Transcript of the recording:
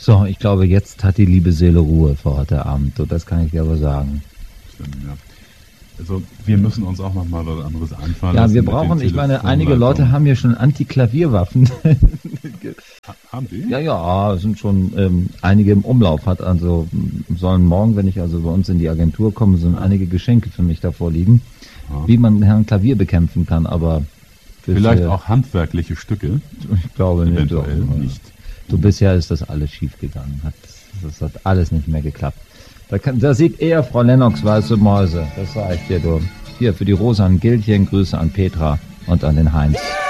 So, ich glaube, jetzt hat die liebe Seele Ruhe für heute Abend. So, das kann ich dir aber sagen. Stimmt, ja. Also wir müssen uns auch noch mal was anderes einfallen Ja, lassen wir mit brauchen, den ich meine, einige Telefonleitungen. Leute haben hier schon Antiklavierwaffen. Haben die? Ja, es sind schon einige im Umlauf. Sollen morgen, wenn ich also bei uns in die Agentur komme, sollen einige Geschenke für mich davor liegen, Ja. wie man Herrn Klavier bekämpfen kann, aber Vielleicht auch handwerkliche Stücke, ich glaube nicht. eventuell Doch. nicht. So bisher ist das alles schief gegangen. Das hat alles nicht mehr geklappt. Da sieht eher Frau Lennox weiße Mäuse. Das sage ich dir, du. Hier für die rosanen Gildchen, Grüße an Petra und an den Heinz.